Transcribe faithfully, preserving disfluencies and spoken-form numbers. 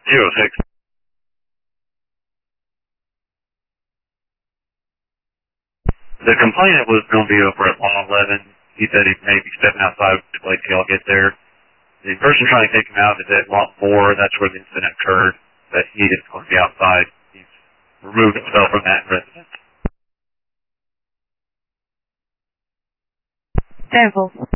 Zero six. The complainant was going to be over at Law eleven. He said he may be stepping outside to wait till y'all get there. The person trying to take him out is at Lot four. That's where the incident occurred. But he is going to be outside. He's removed himself from that residence. Sample.